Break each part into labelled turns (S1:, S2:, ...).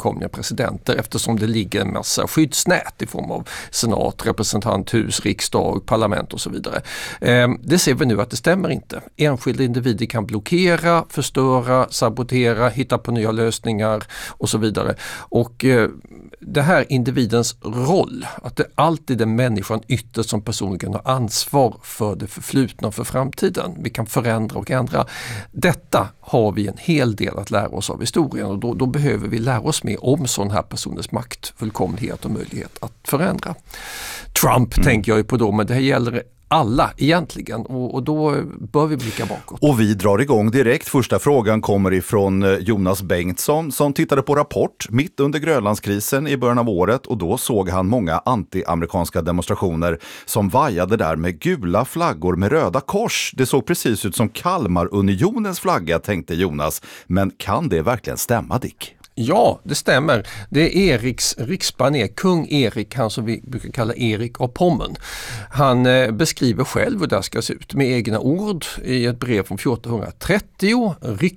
S1: fullkomliga presidenter eftersom det ligger en massa skyddsnät i form av senat, representanthus, riksdag, parlament och så vidare. Det ser vi nu att det stämmer inte. Enskilda individer kan blockera, förstöra, sabotera, hitta på nya lösningar och så vidare. Och det här individens roll, att det alltid är människan ytterst som personligen har ansvar för det förflutna och för framtiden. Vi kan förändra och ändra. Detta har vi en hel del att lära oss av historien och då behöver vi lära oss mer om sån här personers makt, fullkomlighet och möjlighet att förändra. Trump tänker jag ju på då, men det här gäller alla egentligen och då bör vi blicka bakåt.
S2: Och vi drar igång direkt. Första frågan kommer ifrån Jonas Bengtsson som tittade på Rapport mitt under Grönlandskrisen i början av året och då såg han många anti-amerikanska demonstrationer som vajade där med gula flaggor med röda kors. Det såg precis ut som Kalmarunionens flagga, tänkte Jonas. Men kan det verkligen stämma, Dick?
S1: Ja, det stämmer. Det är Eriks riksbaner, kung Erik, han som vi brukar kalla Erik av Pommern. Han beskriver själv hur det ska se ut med egna ord i ett brev från 1430.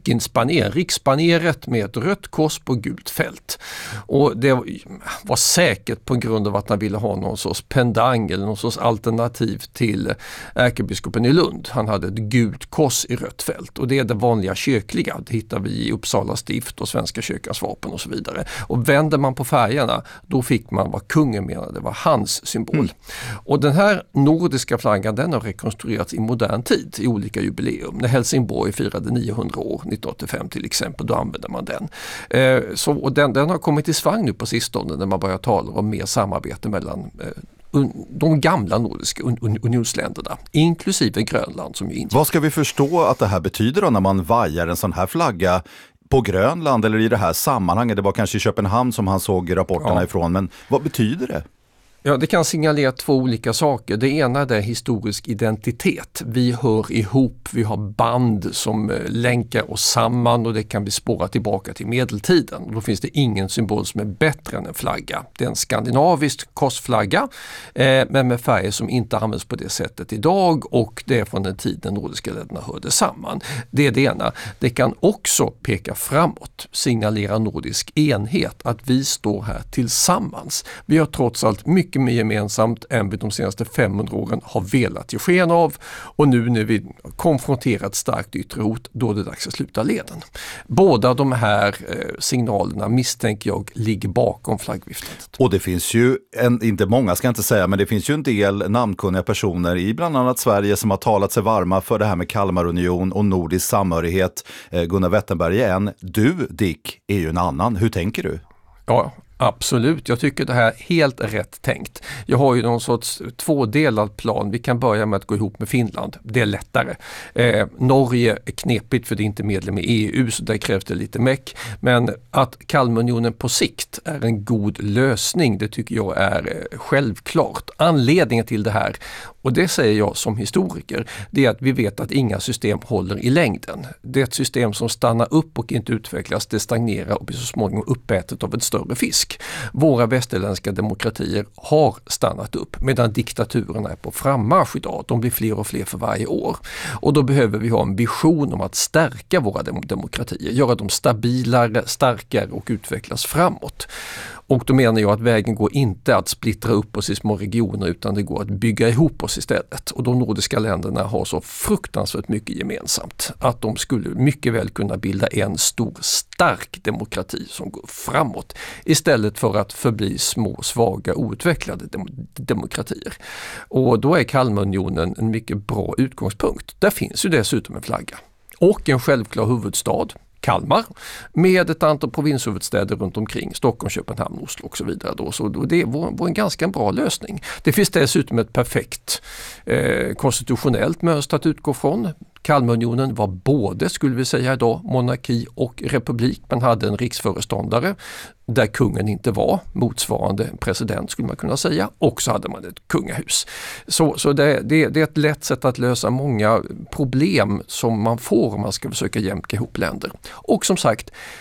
S1: Riksbaneret med ett rött kors på gult fält. Och det var säkert på grund av att han ville ha någon sorts pendang eller någon sorts alternativ till ärkebiskopen i Lund. Han hade ett gult kors i rött fält och det är det vanliga kyrkliga. Det hittar vi i Uppsala stift och Svenska kyrkans vapen och så vidare. Och vänder man på färgerna, då fick man vad kungen menade, det var hans symbol. Och den här nordiska flaggan, den har rekonstruerats i modern tid i olika jubileum. När Helsingborg firade 900 år, 1985 till exempel, då använde man den. Och den har kommit i svang nu på sistone när man börjar tala om mer samarbete mellan de gamla nordiska unionsländerna, inklusive Grönland som ju inte.
S2: Vad ska vi förstå att det här betyder då när man vajar en sån här flagga på Grönland eller i det här sammanhanget? Det var kanske i Köpenhamn som han såg rapporterna ifrån, men vad betyder det?
S1: Ja, det kan signalera två olika saker. Det ena är historisk identitet. Vi hör ihop, vi har band som länkar oss samman och det kan vi spåra tillbaka till medeltiden. Och då finns det ingen symbol som är bättre än en flagga. Det är en skandinavisk korsflagga men med färger som inte används på det sättet idag och det är från den tiden nordiska länderna hörde samman. Det är det ena. Det kan också peka framåt, signalera nordisk enhet, att vi står här tillsammans. Vi har trots allt mycket mer gemensamt än vi de senaste 500 åren har velat ge sken av och nu när vi konfronterar ett starkt yttre hot, då är det dags att sluta leden. Båda de här signalerna misstänker jag ligger bakom flaggviftandet.
S2: Och det finns ju, inte många ska jag inte säga, men det finns ju en del namnkunniga personer i bland annat Sverige som har talat sig varma för det här med Kalmarunion och nordisk samhörighet. Gunnar Wetterberg är en. Du, Dick, är ju en annan. Hur tänker du?
S1: Ja, absolut. Jag tycker det här är helt rätt tänkt. Jag har ju någon sorts tvådelad plan. Vi kan börja med att gå ihop med Finland. Det är lättare. Norge är knepigt för det är inte medlem i EU så där krävs det lite meck. Men att Kalmarunionen på sikt är en god lösning, det tycker jag är självklart. Anledningen till det här, och det säger jag som historiker, det är att vi vet att inga system håller i längden. Det är ett system som stannar upp och inte utvecklas, det stagnerar och blir så småningom uppätet av ett större fisk. Våra västerländska demokratier har stannat upp medan diktaturerna är på frammarsch idag. De blir fler och fler för varje år. Och då behöver vi ha en vision om att stärka våra demokratier, göra dem stabilare, starkare och utvecklas framåt. Och då menar jag att vägen går inte att splittra upp oss i små regioner utan det går att bygga ihop oss istället. Och de nordiska länderna har så fruktansvärt mycket gemensamt att de skulle mycket väl kunna bilda en stor stark demokrati som går framåt istället för att förbli små, svaga, outvecklade demokratier. Och då är Kalmarunionen en mycket bra utgångspunkt. Där finns ju dessutom en flagga och en självklar huvudstad, Kalmar, med ett antal provinshuvudstäder runt omkring, Stockholm, Köpenhamn, Oslo och så vidare. Då. Så det var en ganska bra lösning. Det finns dessutom ett perfekt konstitutionellt mönster att utgå från. Kalmarunionen var både, skulle vi säga idag, monarki och republik. Man hade en riksföreståndare där kungen inte var motsvarande president skulle man kunna säga. Och så hade man ett kungahus. Så det är ett lätt sätt att lösa många problem som man får om man ska försöka jämka ihop länder. Och som sagt,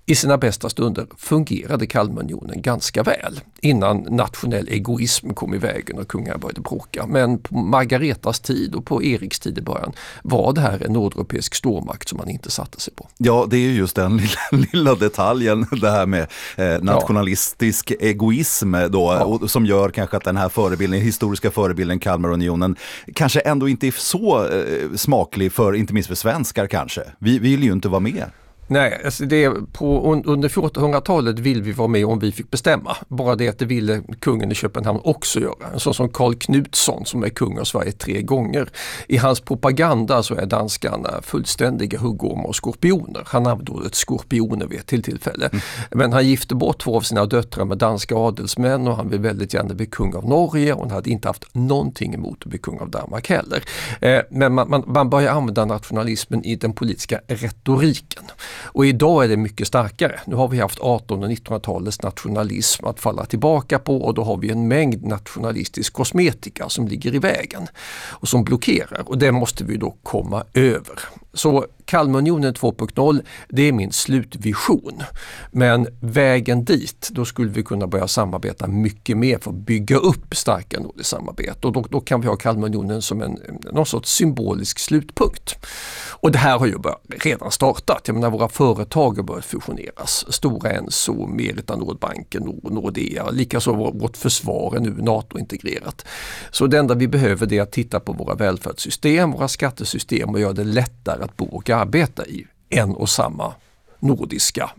S1: I sina bästa stunder fungerade Kalmarunionen ganska väl innan nationell egoism kom i vägen och kungar började bråka. Men på Margaretas tid och på Eriks tid i början var det här en nordeuropeisk stormakt som man inte satte sig på.
S2: Ja, det är ju just den lilla detaljen, det här med nationalistisk egoism då, som gör kanske att den här historiska förebilden Kalmarunionen kanske ändå inte är så smaklig för, inte minst för svenskar kanske. Vi vill ju inte vara med.
S1: Nej, alltså under 1400-talet vill vi vara med om vi fick bestämma. Bara det att det ville kungen i Köpenhamn också göra. En sån som Karl Knutsson som är kung av Sverige 3 gånger. I hans propaganda så är danskarna fullständiga huggormar och skorpioner. Han använde ordet skorpioner vid ett tillfälle. Men han gifte bort 2 av sina döttrar med danska adelsmän och han vill väldigt gärna bli kung av Norge och han hade inte haft någonting emot att bli kung av Danmark heller. Men man börjar använda nationalismen i den politiska retoriken. Och idag är det mycket starkare. Nu har vi haft 1800- och 1900-talets nationalism att falla tillbaka på och då har vi en mängd nationalistisk kosmetika som ligger i vägen och som blockerar och det måste vi då komma över. Så Kalmarunionen 2.0, det är min slutvision. Men vägen dit, då skulle vi kunna börja samarbeta mycket mer för att bygga upp starka nordiskt samarbete. Och då kan vi ha Kalmarunionen som någon sorts symbolisk slutpunkt. Och det här har ju redan startat. Jag menar, våra företag har börjat fusioneras. Stora Enso, Merita Nordbanken, Nordea, likaså vårt försvar är nu NATO-integrerat. Så det enda vi behöver är att titta på våra välfärdssystem, våra skattesystem och göra det lättare att bo och arbeta i en och samma nordiska,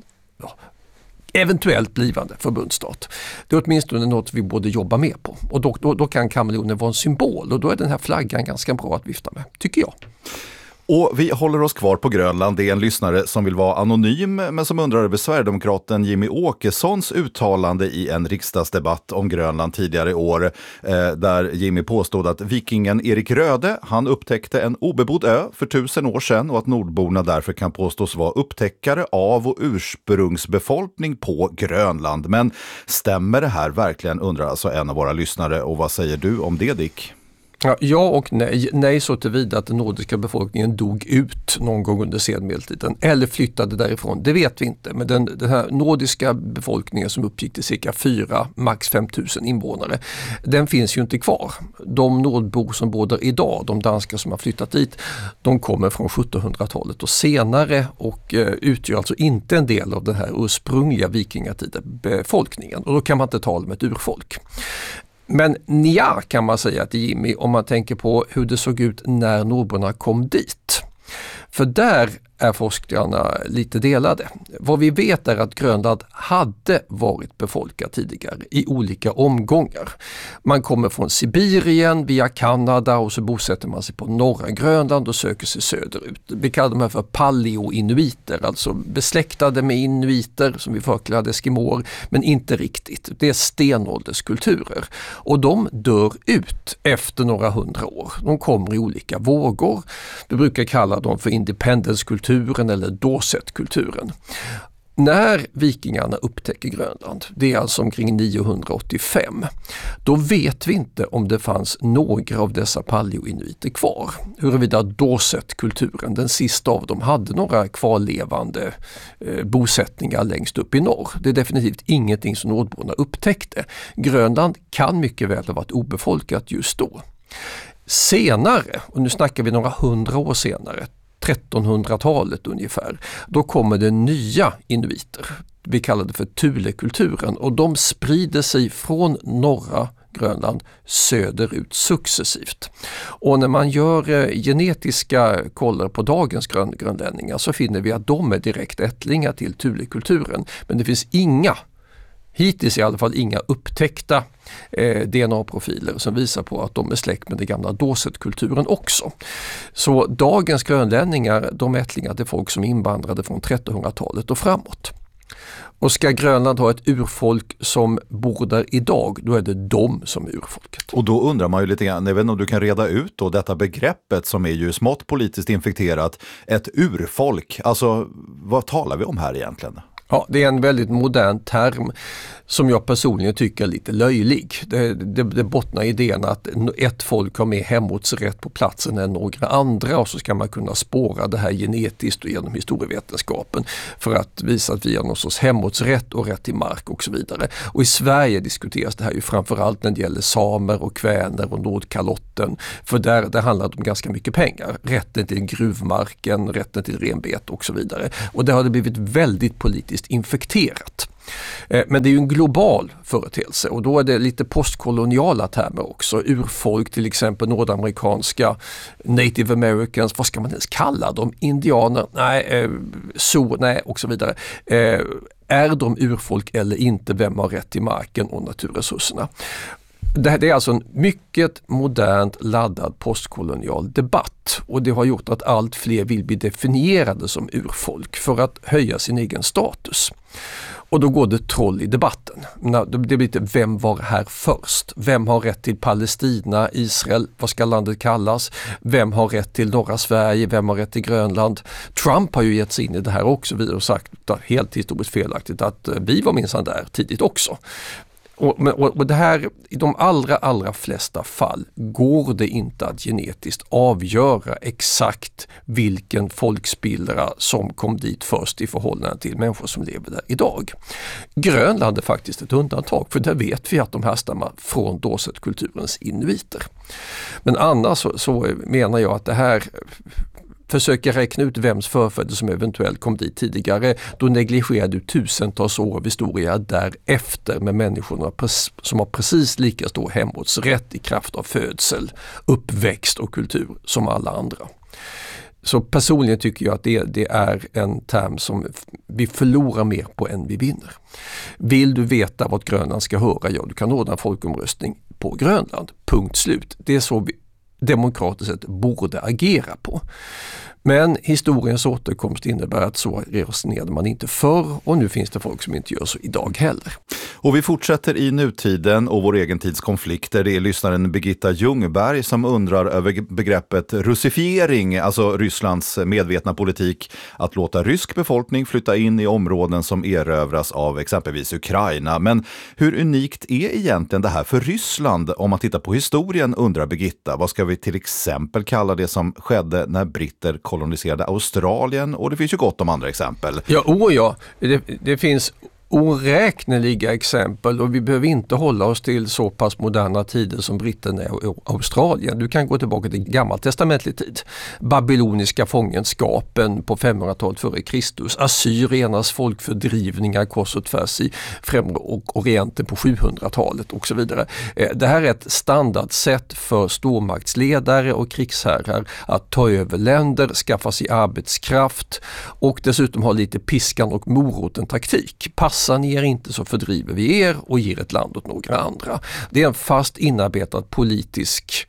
S1: eventuellt blivande förbundsstat. Det är åtminstone något vi borde jobba med på. Och då kan Kalmarunionen vara en symbol och då är den här flaggan ganska bra att vifta med, tycker jag.
S2: Och vi håller oss kvar på Grönland. Det är en lyssnare som vill vara anonym men som undrar över Sverigedemokraten Jimmy Åkessons uttalande i en riksdagsdebatt om Grönland tidigare i år där Jimmy påstod att vikingen Erik Röde, han upptäckte en obebodd ö för 1000 år sedan och att nordborna därför kan påstås vara upptäckare av och ursprungsbefolkning på Grönland. Men stämmer det här verkligen, undrar alltså en av våra lyssnare, och vad säger du om det, Dick?
S1: Ja och nej. Nej så tillvida att den nordiska befolkningen dog ut någon gång under senmedeltiden eller flyttade därifrån, det vet vi inte. Men den här nordiska befolkningen som uppgick till cirka 4, max 5000 invånare, den finns ju inte kvar. De nordbor som bor där idag, de danskar som har flyttat dit, de kommer från 1700-talet och senare och utgör alltså inte en del av den här ursprungliga vikingatida befolkningen. Och då kan man inte tala om ett urfolk. Men nja kan man säga till Jimmy om man tänker på hur det såg ut när nordborna kom dit. För där är forskarna lite delade. Vad vi vet är att Grönland hade varit befolkat tidigare i olika omgångar. Man kommer från Sibirien via Kanada och så bosätter man sig på norra Grönland och söker sig söderut. Vi kallar dem här för paleo-inuiter, alltså besläktade med inuiter som vi förklarade eskimoer, men inte riktigt. Det är stenålderskulturer och de dör ut efter några 100 år. De kommer i olika vågor. Vi brukar kalla dem för independence-kulturen eller Dorset-kulturen. När vikingarna upptäcker Grönland, det är alltså omkring 985, då vet vi inte om det fanns några av dessa paleo-inuiter kvar. Huruvida Dorset-kulturen, den sista av dem, hade några kvarlevande bosättningar längst upp i norr. Det är definitivt ingenting som nordborna upptäckte. Grönland kan mycket väl ha varit obefolkat just då. Senare, och nu snackar vi några 100 år senare, 1300-talet ungefär, då kommer det nya inuiter. Vi kallar det för Thule-kulturen och de sprider sig från norra Grönland söderut successivt. Och när man gör genetiska kollar på dagens grönlänningar så finner vi att de är direkt ättlingar till Thule-kulturen. Men det finns hittills i alla fall inga upptäckta DNA-profiler som visar på att de är släkt med den gamla Dorset-kulturen också. Så dagens grönlänningar, de är ättlingar till folk som invandrade från 1300-talet och framåt. Och ska Grönland ha ett urfolk som bor där idag, då är det de som är urfolket.
S2: Och då undrar man ju lite grann, jag vet inte om du kan reda ut då detta begreppet som är ju smått politiskt infekterat, ett urfolk. Alltså, vad talar vi om här egentligen?
S1: Ja, det är en väldigt modern term som jag personligen tycker är lite löjlig. Det bottnar i idén att ett folk har mer hemortsrätt på platsen än några andra, och så ska man kunna spåra det här genetiskt och genom historievetenskapen för att visa att vi har någon sorts hemortsrätt och rätt till mark och så vidare. Och i Sverige diskuteras det här ju framförallt när det gäller samer och kväner och Nordkalotten, för där handlar det om ganska mycket pengar. Rätten till gruvmarken, rätten till renbete och så vidare. Och där har det blivit väldigt politiskt infekterat. Men det är ju en global företeelse, och då är det lite postkoloniala termer också. Urfolk, till exempel nordamerikanska, native americans, vad ska man ens kalla dem? Indianer? Nej, nej och så vidare. Är de urfolk eller inte? Vem har rätt till marken och naturresurserna? Det är alltså en mycket modernt laddad postkolonial debatt, och det har gjort att allt fler vill bli definierade som urfolk för att höja sin egen status. Och då går det troll i debatten. Det blir lite, vem var här först? Vem har rätt till Palestina, Israel, vad ska landet kallas? Vem har rätt till norra Sverige? Vem har rätt till Grönland? Trump har ju gett sig in i det här också, vi har sagt helt historiskt felaktigt att vi var minsann där tidigt också. Och det här, i de allra flesta fall går det inte att genetiskt avgöra exakt vilken folkspillra som kom dit först i förhållande till människor som lever där idag. Grönland är faktiskt ett undantag, för där vet vi att de härstammar från Dorset-kulturens inuiter. Men annars så menar jag att det här försöker räkna ut vems förfäder som eventuellt kom dit tidigare, då negligerar du tusentals år av historia därefter med människorna som har precis lika stor hemortsrätt i kraft av födsel, uppväxt och kultur som alla andra. Så personligen tycker jag att det är en term som vi förlorar mer på än vi vinner. Vill du veta vad Grönland ska höra? Ja, du kan ordna en folkomröstning på Grönland. Punkt slut. Det är så vi demokratiskt sett borde agera på. Men historiens återkomst innebär att så resonerade man inte förr, och nu finns det folk som inte gör så idag heller.
S2: Och vi fortsätter i nutiden och vår egen tids konflikter. Det är lyssnaren Birgitta Ljungberg som undrar över begreppet russifiering, alltså Rysslands medvetna politik att låta rysk befolkning flytta in i områden som erövras av exempelvis Ukraina. Men hur unikt är egentligen det här för Ryssland om man tittar på historien, undrar Birgitta. Vad ska vi till exempel kalla det som skedde när britter koloniserade Australien, och det finns ju gott om andra exempel.
S1: Ja, det finns oräkneliga exempel, och vi behöver inte hålla oss till så pass moderna tider som britterna och Australien. Du kan gå tillbaka till gammaltestamentlig tid. Babyloniska fångenskapen på 500-talet före Kristus, assyriernas folkfördrivningar kors och tvärs i Främre och Orienten på 700-talet och så vidare. Det här är ett standardsätt för stormaktsledare och krigsherrar att ta över länder, skaffa sig arbetskraft och dessutom ha lite piskan och moroten taktik. Passar ni er inte så fördriver vi er och ger ett land åt några andra. Det är en fast inarbetad politisk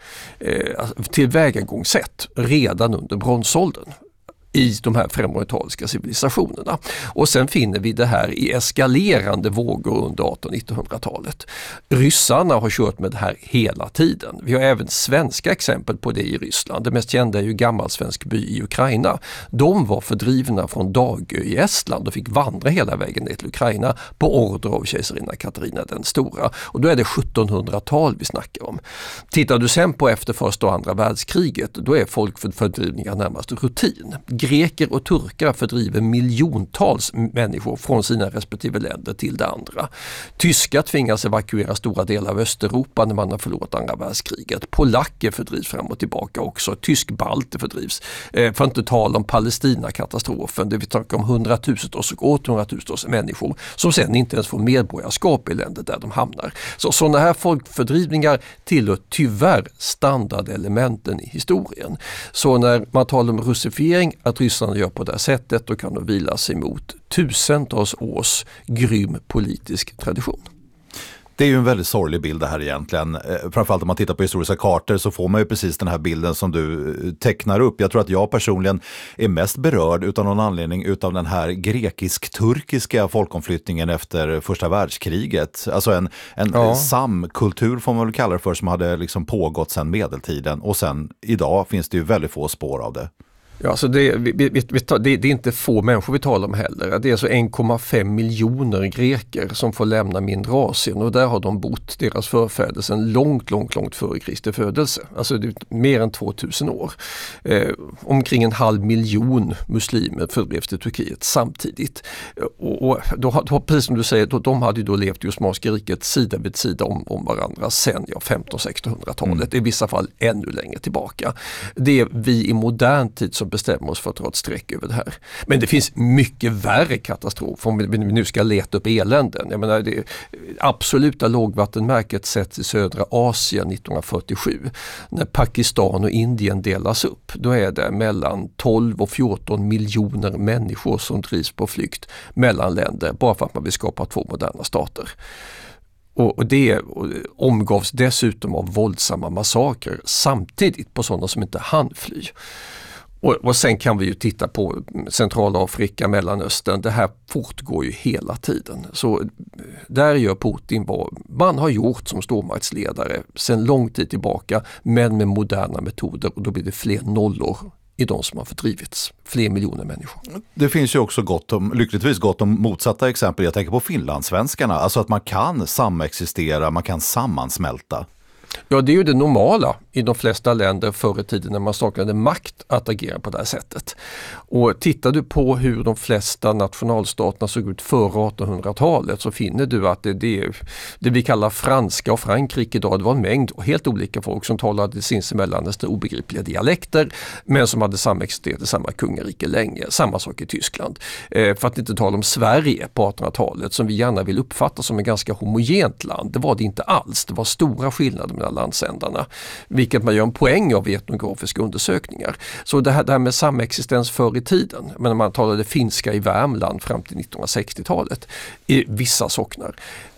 S1: tillvägagångssätt redan under bronsåldern i de här främorientaliska civilisationerna. Och sen finner vi det här i eskalerande vågor under 1800-1900-talet. Ryssarna har kört med det här hela tiden. Vi har även svenska exempel på det i Ryssland. Det mest kända är ju Gammalsvensk by i Ukraina. De var fördrivna från Dagö i Estland och fick vandra hela vägen ner till Ukraina på order av kejsarinna Katarina den stora. Och då är det 1700-tal vi snackar om. Tittar du sen på efter första och andra världskriget, då är folkfördrivningar närmast rutin. Greker och turkar fördriver miljontals människor från sina respektive länder till det andra. Tyskar tvingas evakuera stora delar av Östeuropa när man har förlorat andra världskriget. Polacker fördrivs fram och tillbaka också. Tysk-balter fördrivs. För att inte tala om Palestina-katastrofen där vi talar om hundratusentals och åthundratusentals människor som sen inte ens får medborgarskap i länder där de hamnar. Så sådana här folkfördrivningar tillhör tyvärr standardelementen i historien. Så när man talar om russifiering, att Ryssland gör på det här sättet, då kan de vila sig mot tusentals års grym politisk tradition.
S2: Det är ju en väldigt sorglig bild det här egentligen. Framförallt om man tittar på historiska kartor så får man ju precis den här bilden som du tecknar upp. Jag tror att jag personligen är mest berörd utan någon anledning utav den här grekisk-turkiska folkomflyttningen efter första världskriget. Alltså en samkultur får man väl kalla det för, som hade liksom pågått sedan medeltiden, och sen idag finns det ju väldigt få spår av det.
S1: Ja, så det är inte få människor vi talar om heller. Det är alltså 1,5 miljoner greker som får lämna mindre Asien och där har de bott, deras förfäder, sedan långt före Kristi födelse. Alltså det är mer än 2000 år. Omkring 500 000 muslimer fördrevs till Turkiet samtidigt. Och då, precis som du säger, de hade ju då levt i Osmanska riket sida vid sida om varandra sedan 1500-1600-talet, i vissa fall ännu längre tillbaka. Det är vi i modern tid som bestämmer oss för att dra ett streck över det här. Men det finns mycket värre katastrof om vi nu ska leta upp eländen. Jag menar, det absoluta lågvattenmärket sätts i södra Asien 1947. När Pakistan och Indien delas upp, då är det mellan 12 och 14 miljoner människor som drivs på flykt mellan länder bara för att man vill skapa 2 moderna stater. Och det omgavs dessutom av våldsamma massakrer samtidigt på sådana som inte hann fly. Och sen kan vi ju titta på Centralafrika, Mellanöstern. Det här fortgår ju hela tiden. Så där gör Putin vad man har gjort som stormaktsledare sedan lång tid tillbaka, men med moderna metoder, och då blir det fler nollor i de som har fördrivits. Fler miljoner människor.
S2: Det finns ju också lyckligtvis gott om motsatta exempel. Jag tänker på finlandssvenskarna. Alltså att man kan samexistera, man kan sammansmälta.
S1: Ja, det är ju det normala i de flesta länder förr i tiden när man saknade makt att agera på det här sättet. Och tittar du på hur de flesta nationalstaterna såg ut före 1800-talet så finner du att det vi kallar franska och Frankrike idag, det var en mängd och helt olika folk som talade sinsemellan nästan obegripliga dialekter, men som hade samexisterat i samma kungarike länge. Samma sak i Tyskland. För att inte tala om Sverige på 1800-talet som vi gärna vill uppfatta som ett ganska homogent land. Det var det inte alls. Det var stora skillnader mellan landsändarna, vilket man gör en poäng av i etnografiska undersökningar. Så det här med samexistens förr i tiden, men man talade finska i Värmland fram till 1960-talet i vissa socknar,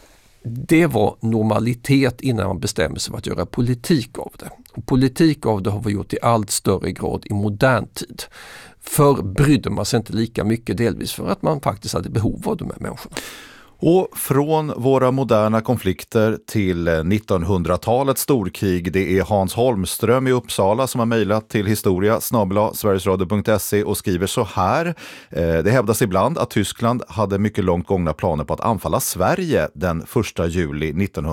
S1: det var normalitet innan man bestämde sig för att göra politik av det. Och politik av det har vi gjort i allt större grad i modern tid. Förr brydde man sig inte lika mycket, delvis för att man faktiskt hade behov av de här människorna.
S2: Och från våra moderna konflikter till 1900-talets storkrig, det är Hans Holmström i Uppsala som har mejlat till historia@sverigesradio.se och skriver så här. Det hävdas ibland att Tyskland hade mycket långt gångna planer på att anfalla Sverige den 1 juli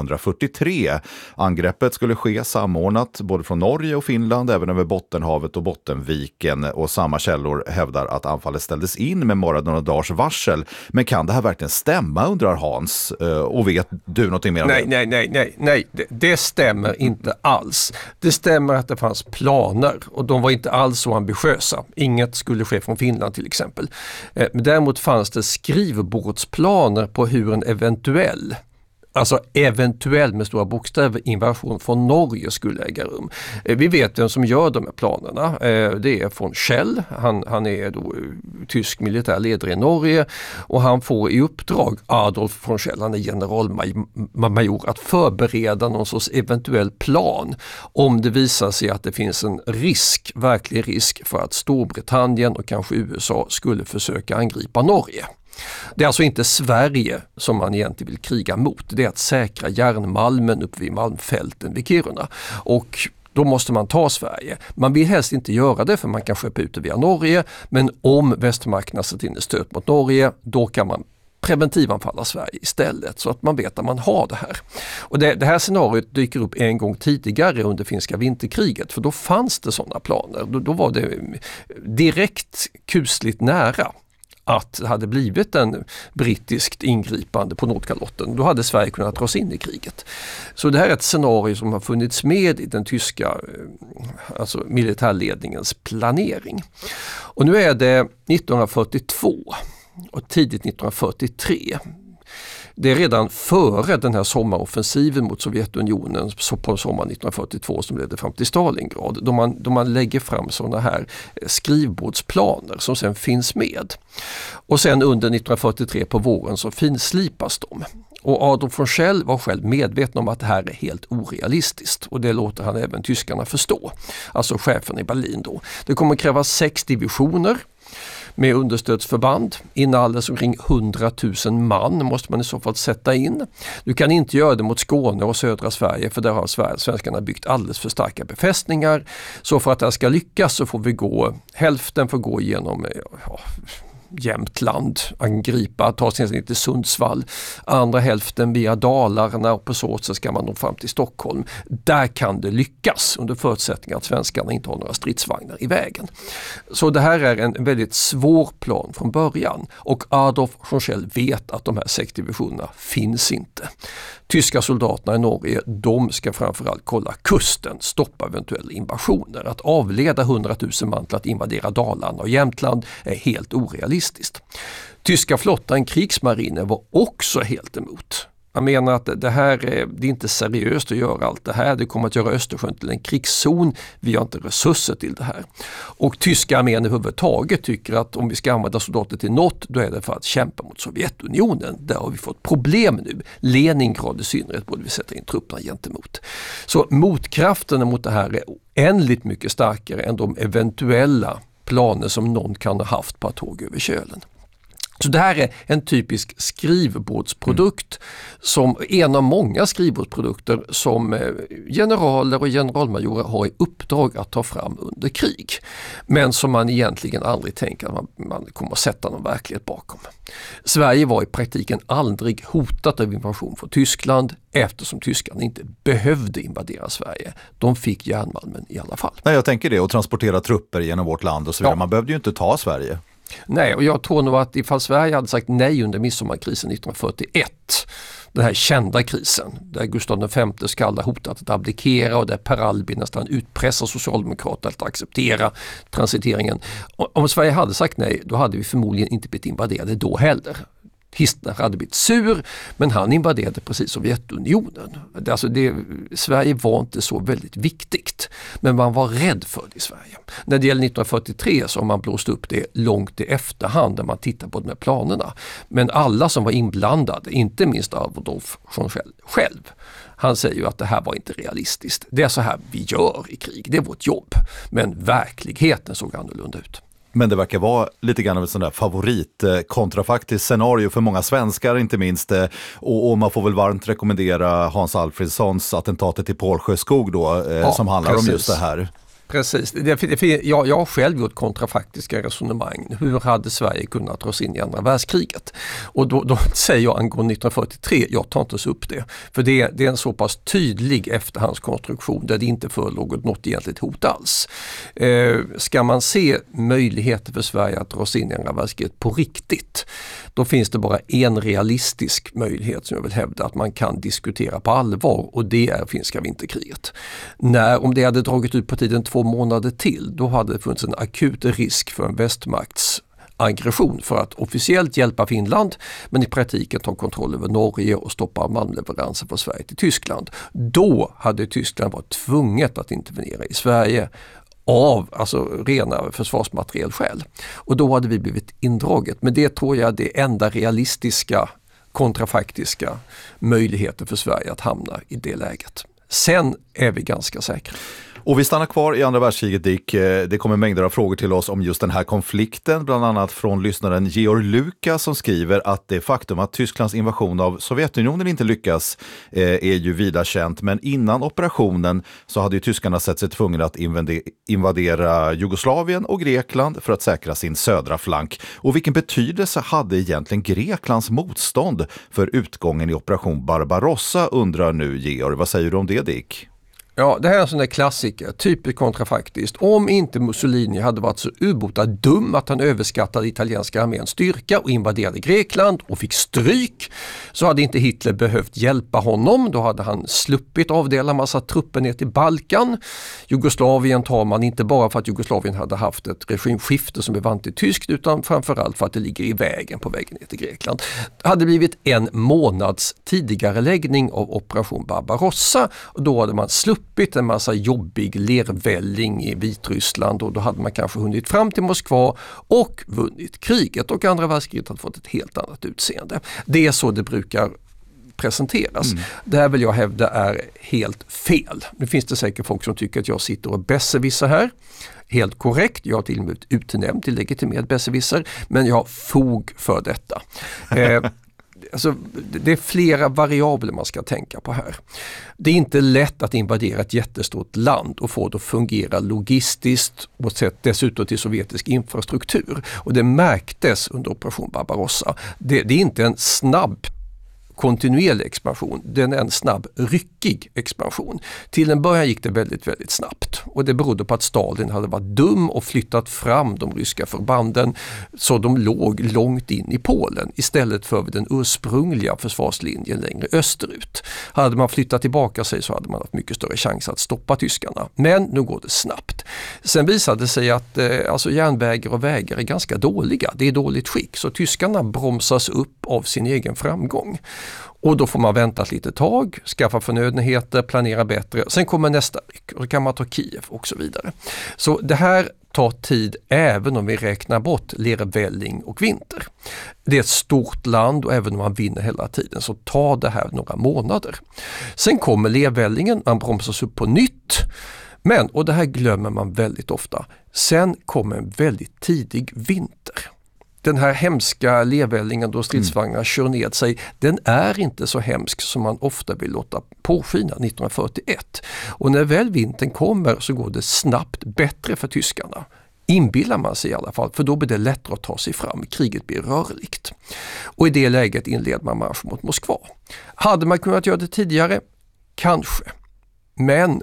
S2: 1943. Angreppet skulle ske samordnat både från Norge och Finland, även över Bottenhavet och Bottenviken, och samma källor hävdar att anfallet ställdes in med bara några dagars varsel. Men kan det här verkligen stämma, undrar Hans, och vet du någonting mer om det?
S1: Nej, det stämmer inte alls. Det stämmer att det fanns planer och de var inte alls så ambitiösa. Inget skulle ske från Finland till exempel. Men däremot fanns det skrivbordsplaner på hur en eventuell med stora bokstäver invasion från Norge skulle äga rum. Vi vet vem som gör de här planerna. Det är von Schell. Han är då tysk militärledare i Norge och han får i uppdrag, Adolf von Schell, han är generalmajor, att förbereda någon sorts eventuell plan om det visar sig att det finns en verklig risk för att Storbritannien och kanske USA skulle försöka angripa Norge. Det är alltså inte Sverige som man egentligen vill kriga mot. Det är att säkra järnmalmen uppe vid Malmfälten vid Kiruna. Och då måste man ta Sverige. Man vill helst inte göra det för man kan skeppa ut det via Norge. Men om västmakterna sätter in ett stöt mot Norge, då kan man preventivanfalla Sverige istället, så att man vet att man har det här. Och det här scenariot dyker upp en gång tidigare under finska vinterkriget, för då fanns det sådana planer. Då var det direkt kusligt nära att det hade blivit en brittiskt ingripande på Nordkalotten. Då hade Sverige kunnat dras in i kriget. Så det här är ett scenario som har funnits med i den tyska militärledningens planering. Och nu är det 1942 och tidigt 1943. Det är redan före den här sommaroffensiven mot Sovjetunionen på sommaren 1942 som ledde fram till Stalingrad. Då man lägger fram sådana här skrivbordsplaner som sen finns med. Och sen under 1943 på våren så finslipas de. Och Adolf von Schell var själv medveten om att det här är helt orealistiskt, och det låter han även tyskarna förstå. Alltså chefen i Berlin då. Det kommer att krävas 6 divisioner. med understödsförband. Inalles omkring 100 000 man måste man i så fall sätta in. Du kan inte göra det mot Skåne och södra Sverige, för där har svenskarna byggt alldeles för starka befästningar. Så för att det ska lyckas så får vi hälften får gå igenom Jämtland, angripa, ta sig ner till Sundsvall, andra hälften via Dalarna, och på så sätt ska man nå fram till Stockholm. Där kan det lyckas under förutsättning att svenskarna inte har några stridsvagnar i vägen. Så det här är en väldigt svår plan från början, och Adolf Schonchell vet att de här 6 divisionerna finns inte. Tyska soldaterna i Norge, de ska framförallt kolla kusten, stoppa eventuella invasioner. Att avleda 100 000 man till att invadera Dalarna och Jämtland är helt orealistiskt. Tyska flottan, krigsmarinen, var också helt emot. Jag menar att det är inte seriöst att göra allt det här. Det kommer att göra Östersjön till en krigszon. Vi har inte resurser till det här. Och tyska armén överhuvudtaget tycker att om vi ska använda soldater till något, då är det för att kämpa mot Sovjetunionen. Där har vi fått problem nu. Leningrad i synnerhet borde vi sätta in trupperna gentemot. Så motkrafterna mot det här är oändligt mycket starkare än de eventuella planer som någon kan ha haft på att tåg över Kölen. Så det här är en typisk skrivbordsprodukt, som en av många skrivbordsprodukter som generaler och generalmajorer har i uppdrag att ta fram under krig. Men som man egentligen aldrig tänker att man kommer att sätta någon verklighet bakom. Sverige var i praktiken aldrig hotat av invasion från Tyskland, eftersom tyskarna inte behövde invadera Sverige. De fick järnmalmen i alla fall.
S2: Nej, jag tänker det, och transportera trupper genom vårt land och så vidare. Ja. Man behövde ju inte ta Sverige.
S1: Nej, och jag tror nog att ifall Sverige hade sagt nej under midsommarkrisen 1941, den här kända krisen där Gustav V skall hotat att abdikera och där Per Albin nästan utpressar socialdemokrater att acceptera transiteringen. Om Sverige hade sagt nej, då hade vi förmodligen inte blivit invaderade då heller. Hitler hade blivit sur, men han invaderade precis Sovjetunionen. Sverige var inte så väldigt viktigt, men man var rädd för det i Sverige. När det gäller 1943 så har man blåst upp det långt i efterhand när man tittar på de här planerna. Men alla som var inblandade, inte minst Adolf Schonchell själv, han säger ju att det här var inte realistiskt. Det är så här vi gör i krig, det är vårt jobb. Men verkligheten såg annorlunda ut.
S2: Men det verkar vara lite grann av ett sånt där favorit kontrafaktiskt scenario för många svenskar inte minst. Och man får väl varmt rekommendera Hans Alfredssons attentatet till Paul Sjöskog då, som handlar om just det här.
S1: Precis. Jag har själv gjort kontrafaktiska resonemang. Hur hade Sverige kunnat dras in i andra världskriget? Och då säger jag angående 1943, jag tar inte så upp det. För det är en så pass tydlig efterhandskonstruktion där det inte förelåg något egentligt hot alls. Ska man se möjligheter för Sverige att dras in i andra världskriget på riktigt, då finns det bara en realistisk möjlighet som jag vill hävda att man kan diskutera på allvar, och det är finska vinterkriget. Om det hade dragit ut på tiden 2 månader till, då hade det funnits en akut risk för en västmakts aggression för att officiellt hjälpa Finland, men i praktiken ta kontroll över Norge och stoppa malmleveranser från Sverige till Tyskland. Då hade Tyskland varit tvunget att intervenera i Sverige av rena försvarsmaterielskäl. Och då hade vi blivit indraget. Men det tror jag är det enda realistiska kontrafaktiska möjligheten för Sverige att hamna i det läget. Sen är vi ganska säkra.
S2: Och vi stannar kvar i andra världskriget, Dick. Det kommer mängder av frågor till oss om just den här konflikten, bland annat från lyssnaren Georg Lukas som skriver att det faktum att Tysklands invasion av Sovjetunionen inte lyckas är ju vida känt, men innan operationen så hade ju tyskarna sett sig tvungna att invadera Jugoslavien och Grekland för att säkra sin södra flank. Och vilken betydelse hade egentligen Greklands motstånd för utgången i operation Barbarossa, undrar nu Georg. Vad säger du om det, Dick?
S1: Ja, det här är en sån där klassiker, typiskt kontrafaktiskt. Om inte Mussolini hade varit så ubotad dum att han överskattade italienska arméns styrka och invaderade Grekland och fick stryk, så hade inte Hitler behövt hjälpa honom. Då hade han sluppit avdela massa trupper ner till Balkan. Jugoslavien tar man inte bara för att Jugoslavien hade haft ett regimskifte som är antityskt, utan framförallt för att det ligger i vägen på vägen ner till Grekland. Det hade blivit en månads tidigare läggning av operation Barbarossa, och då hade man sluppit en massa jobbig lervälling i Vitryssland, och då hade man kanske hunnit fram till Moskva och vunnit kriget, och andra världskriget hade fått ett helt annat utseende. Det är så det brukar presenteras. Det här vill jag hävda är helt fel. Nu finns det säkert folk som tycker att jag sitter och besserwisser här. Helt korrekt, jag har till och med utnämnt till legitimerad besserwisser, men jag har fog för detta. Alltså, det är flera variabler man ska tänka på här. Det är inte lätt att invadera ett jättestort land och få det att fungera logistiskt och dessutom till sovjetisk infrastruktur. Och det märktes under operation Barbarossa. Det är inte en snabb kontinuerlig expansion, den är en snabb ryckig expansion. Till en början gick det väldigt, väldigt snabbt och det berodde på att Stalin hade varit dum och flyttat fram de ryska förbanden så de låg långt in i Polen istället för den ursprungliga försvarslinjen längre österut. Hade man flyttat tillbaka sig så hade man haft mycket större chans att stoppa tyskarna. Men nu går det snabbt. Sen visade det sig att alltså järnvägar och vägar är ganska dåliga. Det är dåligt skick så tyskarna bromsas upp av sin egen framgång. Och då får man vänta ett litet tag, skaffa förnödenheter, planera bättre. Sen kommer nästa ryck och då kan man ta Kiev och så vidare. Så det här tar tid även om vi räknar bort lervälling och vinter. Det är ett stort land och även om man vinner hela tiden så tar det här några månader. Sen kommer lervällingen, man bromsas upp på nytt. Men, och det här glömmer man väldigt ofta, sen kommer en väldigt tidig vinter. Den här hemska lervällingen då stridsvagnar kör ned sig, den är inte så hemsk som man ofta vill låta påskina 1941. Och när väl vintern kommer så går det snabbt bättre för tyskarna. Inbillar man sig i alla fall, för då blir det lättare att ta sig fram. Kriget blir rörligt. Och i det läget inleder man marsch mot Moskva. Hade man kunnat göra det tidigare? Kanske. Men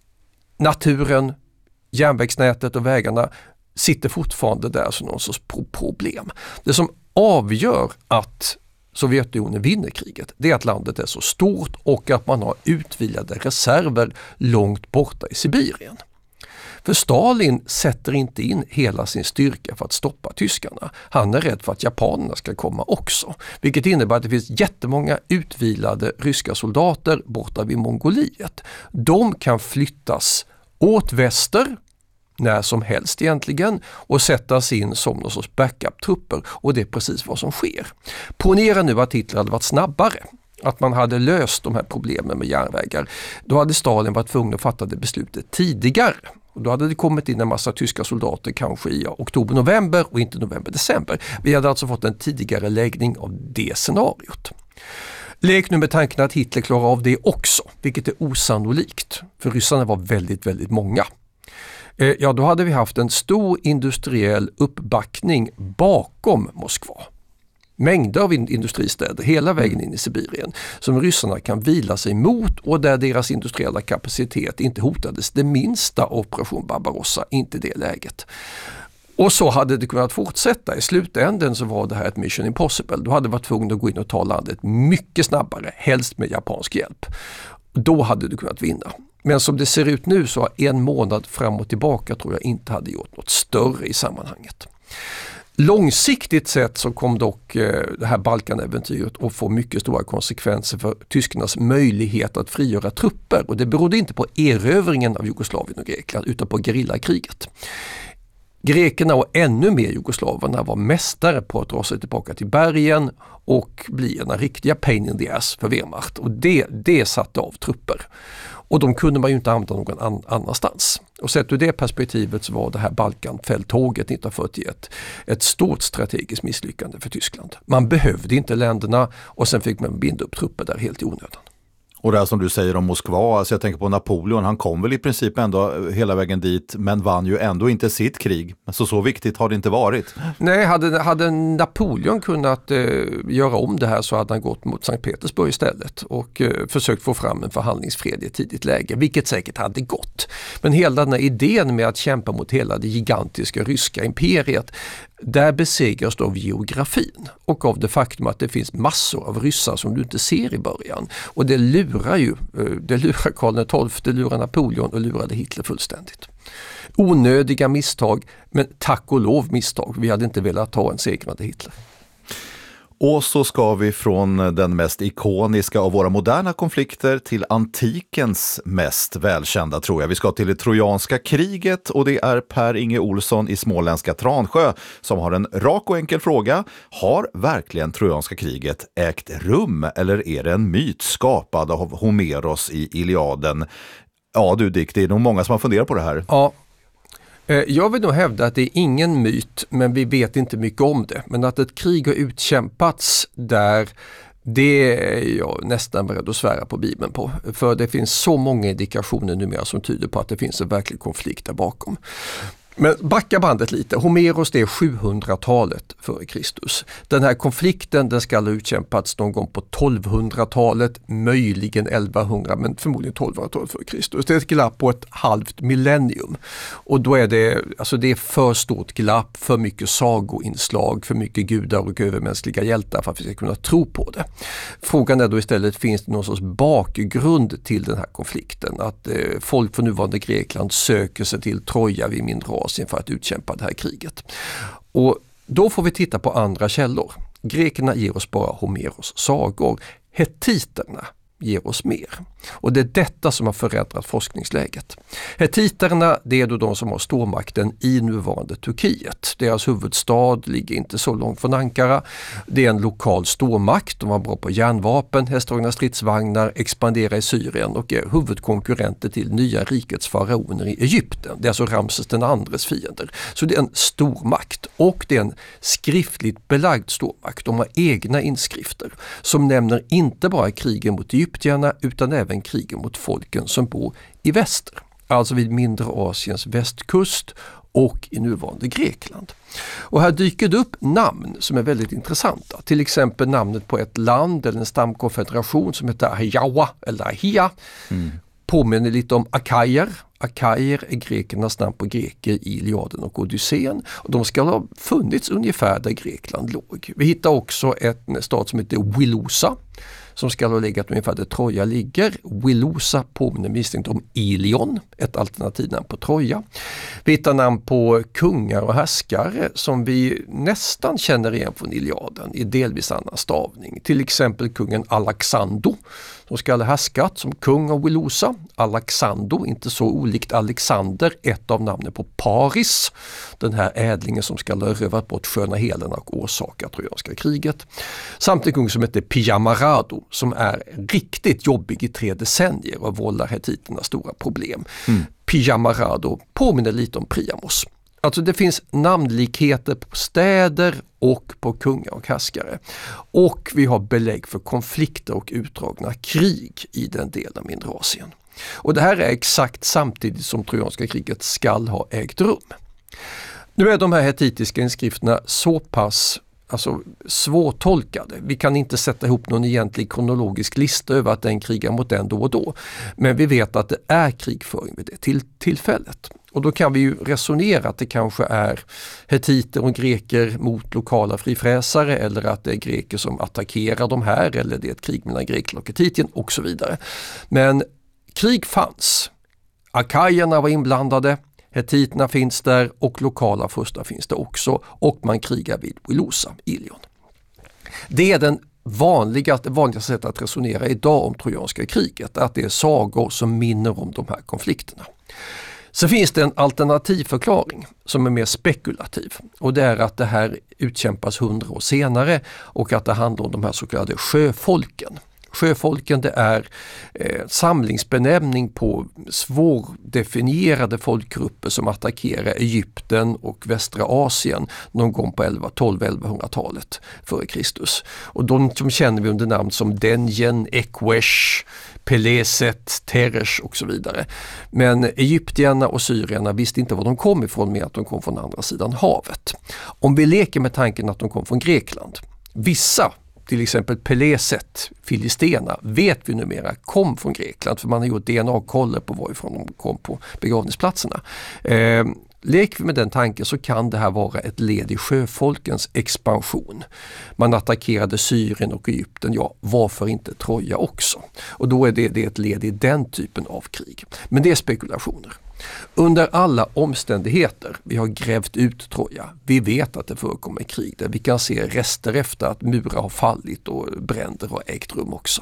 S1: naturen, järnvägsnätet och vägarna sitter fortfarande där som någon sorts problem. Det som avgör att Sovjetunionen vinner kriget, det är att landet är så stort och att man har utvilade reserver långt borta i Sibirien. För Stalin sätter inte in hela sin styrka för att stoppa tyskarna. Han är rädd för att japanerna ska komma också. Vilket innebär att det finns jättemånga utvilade ryska soldater borta vid Mongoliet. De kan flyttas åt väster när som helst egentligen och sättas in som någon sorts backup-trupper och det är precis vad som sker. Ponera nu att Hitler hade varit snabbare, att man hade löst de här problemen med järnvägar. Då hade Stalin varit tvungen att fatta det beslutet tidigare. Och då hade det kommit in en massa tyska soldater kanske i oktober-november och inte november-december. Vi hade alltså fått en tidigare läggning av det scenariot. Lek nu med tanken att Hitler klarar av det också, vilket är osannolikt. För ryssarna var väldigt, väldigt många. Ja, då hade vi haft en stor industriell uppbackning bakom Moskva. Mängder av industristäder hela vägen in i Sibirien som ryssarna kan vila sig mot och där deras industriella kapacitet inte hotades det minsta av operation Barbarossa, inte det läget. Och så hade det kunnat fortsätta. I slutänden så var det här ett mission impossible. Då hade varit tvungen att gå in och ta landet mycket snabbare, helst med japansk hjälp. Då hade du kunnat vinna. Men som det ser ut nu så har en månad fram och tillbaka tror jag inte hade gjort något större i sammanhanget. Långsiktigt sett så kom dock det här Balkanäventyret att få mycket stora konsekvenser för tyskarnas möjlighet att frigöra trupper. Och det berodde inte på erövringen av Jugoslavien och Grekland utan på gerillakriget. Grekerna och ännu mer jugoslaverna var mästare på att dra sig tillbaka till bergen och bli en riktiga pain in the ass för Wehrmacht. Och det satte av trupper. Och de kunde man ju inte använda någon annanstans. Och sett ur det perspektivet så var det här Balkanfälttåget 1941 ett stort strategiskt misslyckande för Tyskland. Man behövde inte länderna och sen fick man binda upp trupper där helt i onödan.
S2: Och det här som du säger om Moskva, alltså jag tänker på Napoleon, han kom väl i princip ändå hela vägen dit men vann ju ändå inte sitt krig. Så viktigt har det inte varit.
S1: Nej, hade Napoleon kunnat göra om det här så hade han gått mot Sankt Petersburg istället och försökt få fram en förhandlingsfred i ett tidigt läge, vilket säkert hade gått. Men hela den här idén med att kämpa mot hela det gigantiska ryska imperiet, där besegras då av geografin och av det faktum att det finns massor av ryssar som du inte ser i början. Och det lurar Karl XII, det lurar Napoleon och lurade Hitler fullständigt. Onödiga misstag, men tack och lov misstag. Vi hade inte velat ta en segrande Hitler.
S2: Och så ska vi från den mest ikoniska av våra moderna konflikter till antikens mest välkända, tror jag. Vi ska till det trojanska kriget och det är Per-Inge Olsson i småländska Transjö som har en rak och enkel fråga. Har verkligen trojanska kriget ägt rum eller är det en myt skapad av Homeros i Iliaden? Ja du Dick, det är nog många som har funderat på det här.
S1: Ja. Jag vill nog hävda att det är ingen myt, men vi vet inte mycket om det. Men att ett krig har utkämpats där, det är jag nästan beredd att svära på Bibeln på. För det finns så många indikationer numera som tyder på att det finns en verklig konflikt där bakom. Men backa bandet lite. Homeros, det är 700-talet före Kristus. Den här konflikten, den ska ha utkämpats någon gång på 1200-talet, möjligen 1100, men förmodligen 1200-talet före Kristus. Det är ett glapp på ett halvt millennium. Och då är det, alltså det är för stort glapp, för mycket sagoinslag, för mycket gudar och övermänskliga hjältar för att vi ska kunna tro på det. Frågan är då istället, finns det någon sorts bakgrund till den här konflikten? Att folk från nuvarande Grekland söker sig till Troja vid mindre Asien för att utkämpa det här kriget. Och då får vi titta på andra källor. Grekerna ger oss bara Homeros sagor. Hettiterna ger oss mer. Och det är detta som har förändrat forskningsläget. Hettiterna, det är då de som har stormakten i nuvarande Turkiet. Deras huvudstad ligger inte så långt från Ankara. Det är en lokal stormakt. De var bra på järnvapen, hästdragna stridsvagnar, expanderar i Syrien och är huvudkonkurrenter till nya rikets faraoner i Egypten. Det är alltså Ramses den andres fiender. Så det är en stormakt och det är en skriftligt belagd stormakt. De har egna inskrifter som nämner inte bara krigen mot egyptierna utan även krigen mot folken som bor i väster. Alltså vid mindre Asiens västkust och i nuvarande Grekland. Och här dyker det upp namn som är väldigt intressanta. Till exempel namnet på ett land eller en stamkonfederation som heter Ahiawa eller Ahia. Påminner lite om Akajer. Akajer är grekernas namn på greker i Iliaden och Odysseen. Och de ska ha funnits ungefär där Grekland låg. Vi hittar också en stad som heter Wilosa som ska ha legat ungefär där Troja ligger. Wilosa påminner misstänkt om Ilion, ett alternativnamn på Troja. Vi hittar namn på kungar och härskare som vi nästan känner igen från Iliaden i delvis annan stavning. Till exempel kungen Alexander som ska ha härskat som kung av Wilosa. Alexander, inte så olikt Alexander, ett av namnen på Paris. Den här ädlingen som ska ha rövat bort sköna Helena och orsakat trojanska kriget. Samt en kung som heter Piyamarado som är riktigt jobbig i 3 decennier och vållar hettiterna stora problem. Piyamarado påminner lite om Priamos. Alltså det finns namnlikheter på städer och på kungar och härskare. Och vi har belägg för konflikter och utdragna krig i den delen av mindre Asien. Och det här är exakt samtidigt som trojanska kriget skall ha ägt rum. Nu är de här hettitiska inskrifterna så pass svårtolkade. Vi kan inte sätta ihop någon egentlig kronologisk lista över att den krigar mot den då och då. Men vi vet att det är krigföring vid det tillfället. Och då kan vi ju resonera att det kanske är hettiter och greker mot lokala frifräsare eller att det är greker som attackerar de här eller det är ett krig mellan Grekland och Hettitien och så vidare. Men krig fanns. Akajerna var inblandade. Hettiterna finns där och lokala furstar finns det också och man krigar vid Wilosa, Ilion. Det är den vanligaste sättet att resonera idag om trojanska kriget, att det är sagor som minner om de här konflikterna. Så finns det en alternativ förklaring som är mer spekulativ och det är att det här utkämpas 100 år senare och att det handlar om de här så kallade sjöfolken. Sjöfolken, det är samlingsbenämning på svårdefinierade folkgrupper som attackerar Egypten och västra Asien någon gång på 1200-1100-talet före Kristus. Och de som känner vi under namn som Denjen, Ekwesh, Peleset, Teresh och så vidare. Men egyptierna och syrierna visste inte var de kom ifrån med att de kom från andra sidan havet. Om vi leker med tanken att de kom från Grekland, vissa till exempel Peleset, Filistena, vet vi numera kom från Grekland för man har gjort DNA-koller på varifrån de kom på begravningsplatserna. Lek vi med den tanken så kan det här vara ett led i sjöfolkens expansion. Man attackerade Syrien och Egypten, ja varför inte Troja också? Och då är det ett led i den typen av krig. Men det är spekulationer. Under alla omständigheter, vi har grävt ut Troja, vi vet att det förekommer krig där vi kan se rester efter att murar har fallit och bränder har ägt rum också.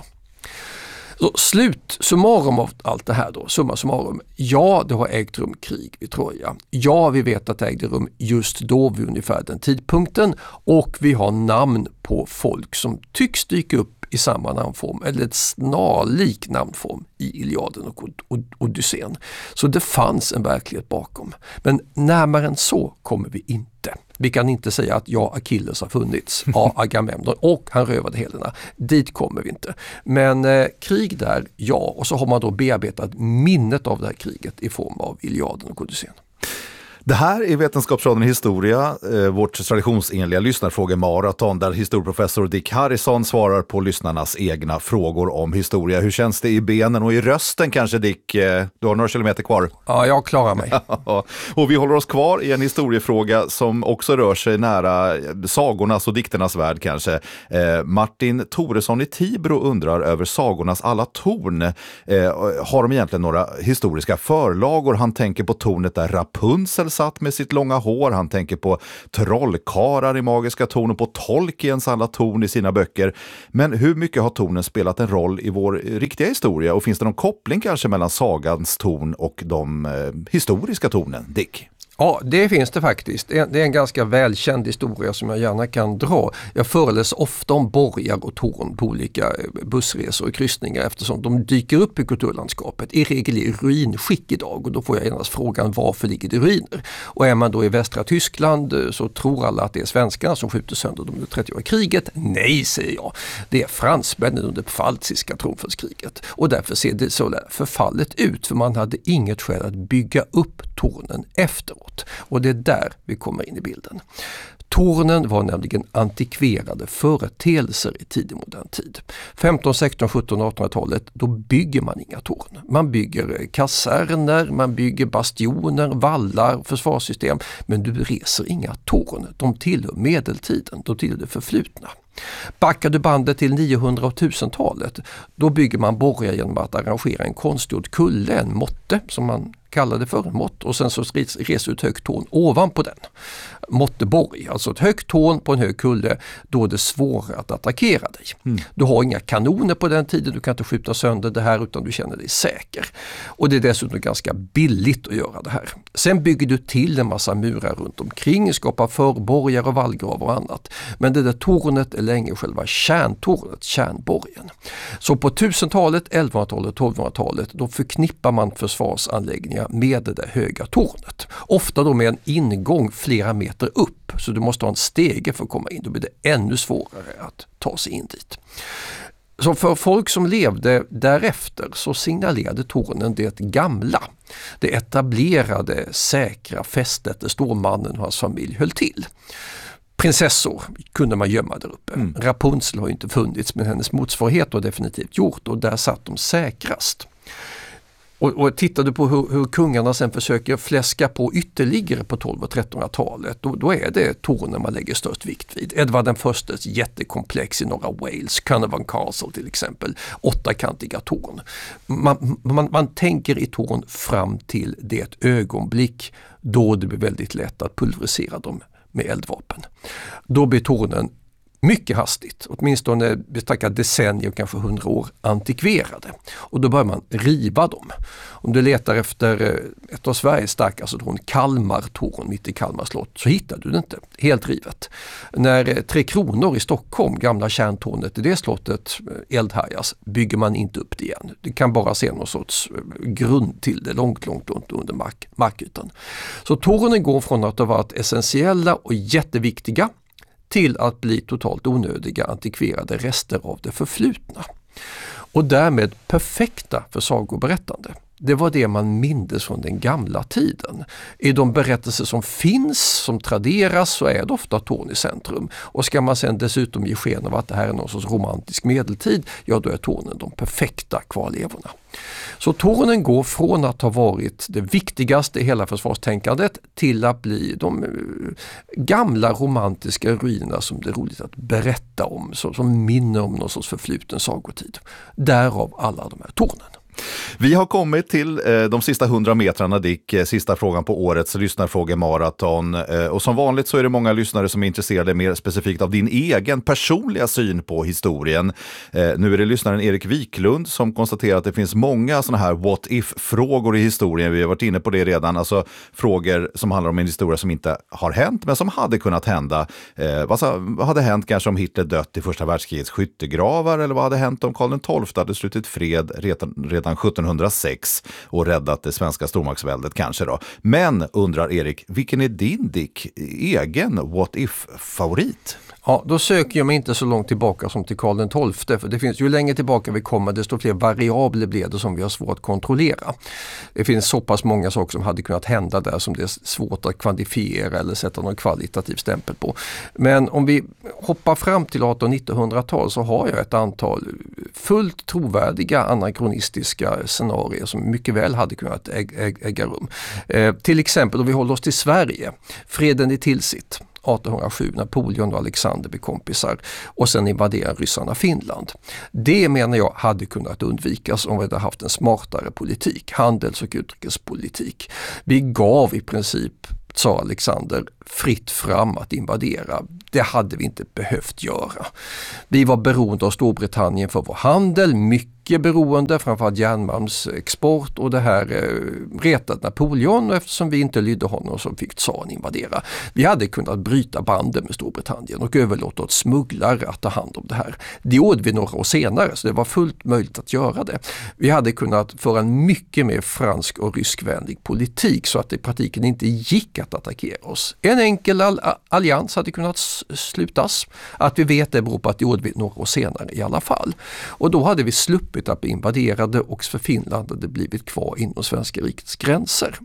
S1: Så summarum av allt det här då, summa summarum, ja det har ägt rum krig vid Troja. Ja vi vet att det ägde rum just då vid ungefär den tidpunkten och vi har namn på folk som tycks dyka upp i samma namnform eller ett snarlik namnform i Iliaden och Odysseen. Så det fanns en verklighet bakom. Men närmare än så kommer vi inte. Vi kan inte säga att Achilles har funnits, Agamemnon och han rövade Helena. Dit kommer vi inte. Men krig där, ja. Och så har man då bearbetat minnet av det här kriget i form av Iliaden och Odysseen.
S2: Det här är Vetenskapsradion Historia, vårt traditionsenliga lyssnarfrågemaraton där historieprofessor Dick Harrison svarar på lyssnarnas egna frågor om historia. Hur känns det i benen och i rösten kanske, Dick? Du har några kilometer kvar.
S1: Ja, jag klarar mig.
S2: Och vi håller oss kvar i en historiefråga som också rör sig nära sagornas och dikternas värld kanske. Martin Toresson i Tibro undrar över sagornas alla torn. Har de egentligen några historiska förlagor? Han tänker på tornet där Rapunzel satt med sitt långa hår. Han tänker på trollkarlar i magiska torn och på Tolkiens alla torn i sina böcker. Men hur mycket har tornen spelat en roll i vår riktiga historia? Och finns det någon koppling kanske mellan sagans torn och de historiska tornen, Dick?
S1: Ja, det finns det faktiskt. Det är en ganska välkänd historia som jag gärna kan dra. Jag föreläser ofta om borgar och torn på olika bussresor och kryssningar eftersom de dyker upp i kulturlandskapet, i regel i ruinskick idag. Och då får jag genast frågan varför ligger det ruiner? Och är man då i västra Tyskland så tror alla att det är svenskarna som skjuter sönder dem under 30-åriga kriget. Nej, säger jag. Det är fransmännen under pfalziska tronföljskriget. Och därför ser det så förfallet ut, för man hade inget skäl att bygga upp tornen efteråt. Och det är där vi kommer in i bilden. Tornen var nämligen antikverade företeelser i tidig modern tid. 15, 16, 17, 1800-talet, då bygger man inga torn. Man bygger kaserner, man bygger bastioner, vallar, försvarssystem. Men du reser inga torn. De tillhör medeltiden, de tillhör det förflutna. Backar du bandet till 900- och 1000-talet, då bygger man borgar genom att arrangera en konstgjord kulle, en motte som man kallade för en mått, och sen så reser ut högt torn ovanpå den. Motteborg, alltså ett högt torn på en hög kulle, då är det svårare att attackera dig. Du har inga kanoner på den tiden, du kan inte skjuta sönder det här utan du känner dig säker. Och det är dessutom ganska billigt att göra det här. Sen bygger du till en massa murar runt omkring, skapar förborgar och vallgravar och annat. Men det där tornet är länge själva kärntornet, kärnborgen. Så på 1000-talet, 1100-talet, 1200-talet, då förknippar man försvarsanläggningar med det där höga tornet. Ofta då med en ingång flera meter upp, så du måste ha en stege för att komma in. Då blir det ännu svårare att ta sig in dit. Så för folk som levde därefter så signalerade tornen det gamla. Det etablerade, säkra fästet där stormannen och hans familj höll till. Prinsessor kunde man gömma där uppe. Rapunzel har ju inte funnits, men hennes motsvarighet har definitivt gjort, och där satt de säkrast. Och tittar du på hur kungarna sen försöker fläska på ytterligare på 1200- och 1300-talet, då är det tornen man lägger störst vikt vid. Edvard den förstes jättekomplex i norra Wales, Carnarvon Castle till exempel, 8-kantiga torn. Man tänker i torn fram till det ögonblick då det blir väldigt lätt att pulverisera dem med eldvapen. Då blir tornen mycket hastigt, åtminstone vi snackar decennier, kanske 100 år, antikverade. Och då börjar man riva dem. Om du letar efter ett av Sveriges starkaste torn, Kalmartorn mitt i Kalmar slott, så hittar du det inte. Helt rivet. När 3 Kronor i Stockholm, gamla kärntornet i det slottet, eldhärjas, bygger man inte upp det igen. Du kan bara se någon sorts grund till det långt under markytan. Så tornen går från att ha varit essentiella och jätteviktiga till att bli totalt onödiga antikverade rester av det förflutna. Och därmed perfekta för sagoberättande. det var det man mindes från den gamla tiden. I de berättelser som finns, som traderas, så är det ofta Torn i centrum. Och ska man sen dessutom ge sken av att det här är någon sorts romantisk medeltid, ja då är tornen de perfekta kvarlevorna. Så tornen går från att ha varit det viktigaste i hela försvarstänkandet till att bli de gamla romantiska ruinerna som det är roligt att berätta om, som minner om någon sorts förfluten sagotid. Därav alla de här tornen.
S2: Vi har kommit till de sista 100 metrarna, Dick, sista frågan på årets lyssnarfrågemaraton. Och som vanligt så är det många lyssnare som är intresserade mer specifikt av din egen personliga syn på historien. Nu är det lyssnaren Erik Wiklund som konstaterar att det finns många sådana här what if-frågor i historien. Vi har varit inne på det redan, alltså frågor som handlar om en historia som inte har hänt men som hade kunnat hända. Vad hade hänt kanske om Hitler dött i första världskrigets skyttegravar, eller vad hade hänt om Karl XII hade slutit fred redan 1706 och räddat det svenska stormaktsväldet kanske då. Men, undrar Erik, vilken är din, Dick, egen what if-favorit?
S1: Ja, då söker jag mig inte så långt tillbaka som till Karl XII, för det finns ju längre tillbaka vi kommer, desto fler variabler blir det som vi har svårt att kontrollera. Det finns så pass många saker som hade kunnat hända där som det är svårt att kvantifiera eller sätta någon kvalitativ stämpel på. Men om vi hoppar fram till 1800-1900-tal så har jag ett antal fullt trovärdiga anakronistiska scenarier som mycket väl hade kunnat äga rum. Till exempel om vi håller oss till Sverige, freden i Tilsit. 1807, Napoleon och Alexander blev kompisar och sen invaderar ryssarna Finland. Det menar jag hade kunnat undvikas om vi hade haft en smartare politik, handels- och utrikespolitik. Vi gav i princip, sa Alexander, fritt fram att invadera. Det hade vi inte behövt göra. Vi var beroende av Storbritannien för vår handel, mycket beroende, framförallt järnmalmsexport, och det här retade Napoleon, och eftersom vi inte lydde honom så fick tsaren invadera. Vi hade kunnat bryta banden med Storbritannien och överlåta åt smugglare att ta hand om det här. Det gjorde vi några år senare, så det var fullt möjligt att göra det. Vi hade kunnat föra en mycket mer fransk och ryskvänlig politik så att det i praktiken inte gick att attackera oss. En enkel allians hade kunnat slutas. Att vi vet det beror på att det gjorde vi några år senare i alla fall. Och då hade vi sluppit att bli invaderade, och för Finland hade blivit kvar inom svenska rikets gränser.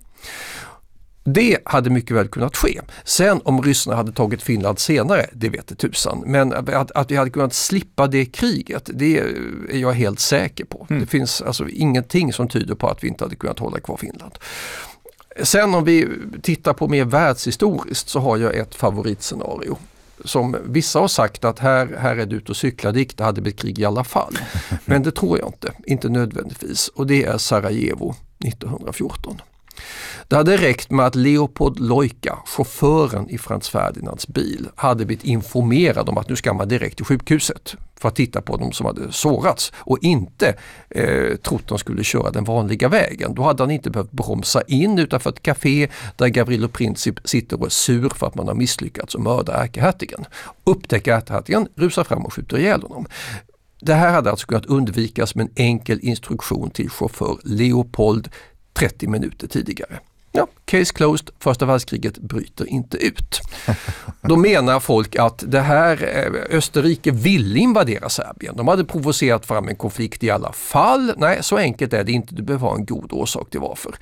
S1: Det hade mycket väl kunnat ske. Sen om ryssarna hade tagit Finland senare, det vet det tusan. Men att vi hade kunnat slippa det kriget, det är jag helt säker på. Det finns alltså ingenting som tyder på att vi inte hade kunnat hålla kvar Finland. Sen om vi tittar på mer världshistoriskt så har jag ett favoritscenario. Som vissa har sagt att här är det ut och cykla, det hade blivit krig i alla fall. Men det tror jag inte nödvändigtvis. Och det är Sarajevo 1914. Det hade räckt med att Leopold Lojka, chauffören i Frans Ferdinands bil, hade blivit informerad om att nu ska man direkt till sjukhuset för att titta på dem som hade sårats, och inte trott de skulle köra den vanliga vägen. Då hade han inte behövt bromsa in utanför ett café där Gavrilo Princip sitter och är sur för att man har misslyckats och mörda ärkehertigen. Upptäcker ärkehertigen, rusar fram och skjuter ihjäl honom. Det här hade alltså kunnat undvikas med en enkel instruktion till chaufför Leopold 30 minuter tidigare. Ja, case closed, första världskriget bryter inte ut. Då menar folk att det här Österrike ville invadera Serbien. De hade provocerat fram en konflikt i alla fall. Nej, så enkelt är det inte. Du behöver ha en god orsak till varför.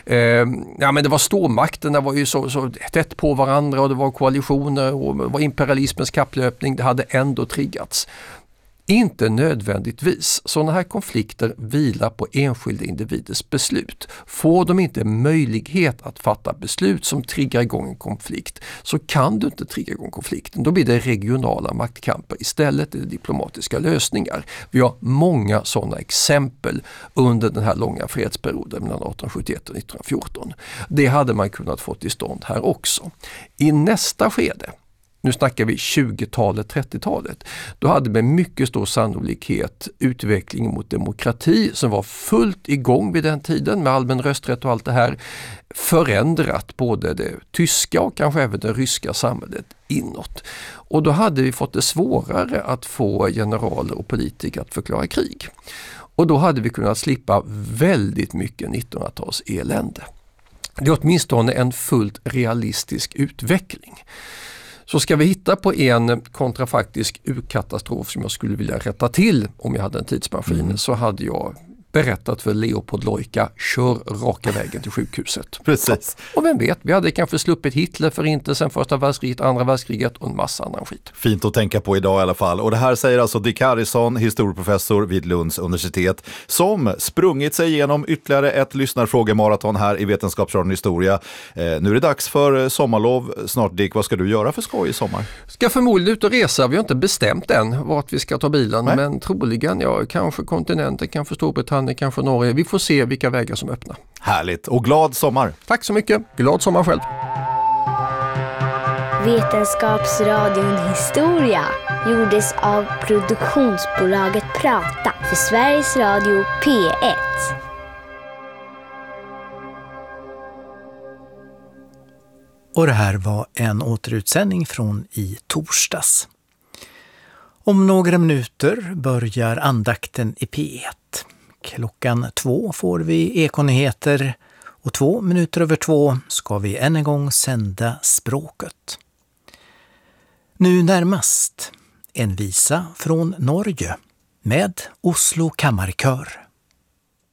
S1: Men det var stormakterna var ju så tätt på varandra, och det var koalitioner och det var imperialismens kapplöpning. Det hade ändå triggats. Inte nödvändigtvis. Sådana här konflikter vilar på enskilda individers beslut. Får de inte möjlighet att fatta beslut som triggar igång en konflikt, så kan du inte trigga igång konflikten. Då blir det regionala maktkamper. Istället är det diplomatiska lösningar. Vi har många sådana exempel under den här långa fredsperioden mellan 1871 och 1914. Det hade man kunnat få till stånd här också. I nästa skede, nu snackar vi 20-talet, 30-talet. Då hade med mycket stor sannolikhet utveckling mot demokrati, som var fullt igång vid den tiden med allmän rösträtt och allt det här, förändrat både det tyska och kanske även det ryska samhället inåt. Och då hade vi fått det svårare att få generaler och politiker att förklara krig. Och då hade vi kunnat slippa väldigt mycket 1900-tals elände. Det är åtminstone en fullt realistisk utveckling. Så ska vi hitta på en kontrafaktisk urkatastrof som jag skulle vilja rätta till om jag hade en tidsmaskin, så hade jag berättat för Leopold Lojka, kör raka vägen till sjukhuset.
S2: Precis.
S1: Och vem vet, vi hade kanske sluppit Hitler, förintelsen, första världskriget, andra världskriget och en massa annan skit.
S2: Fint att tänka på idag i alla fall. Och det här säger alltså Dick Harrison, historieprofessor vid Lunds universitet, som sprungit sig igenom ytterligare ett lyssnarfrågemaraton här i Vetenskapsradion Historia. Nu är det dags för sommarlov snart. Dick, vad ska du göra för skoj i sommar?
S1: Ska förmodligen ut och resa. Vi har inte bestämt än vart vi ska ta bilen.
S2: Nej.
S1: Men troligen, kanske kontinenten, kanske Storbritannien, kanske Norge. Vi får se vilka vägar som öppnar.
S2: Härligt och glad sommar!
S1: Tack så mycket. Glad sommar själv.
S3: Vetenskapsradion Historia gjordes av produktionsbolaget Prata för Sveriges Radio P1.
S4: Och det här var en återutsändning från i torsdags. Om några minuter börjar andakten i P1. Klockan 2 får vi Ekonyheter och 2 minuter över 2 ska vi än en gång sända språket. Nu närmast en visa från Norge med Oslo Kammarkör.